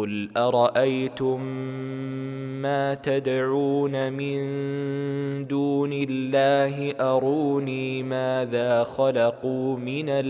قل أرأيتم ما تدعون من دون الله أروني ماذا خلقوا من